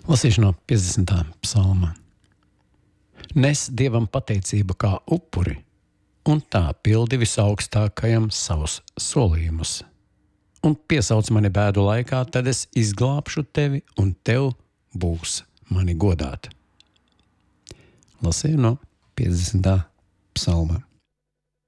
Lasīšu no 50. psalma. Nes Dievam pateicību kā upuri, un tā pildi visaugstākajam savus solījumus. Un piesauc mani bēdu laikā, tad es izglābšu tevi, un tev būs mani godāt. Lasīju no 50. psalma.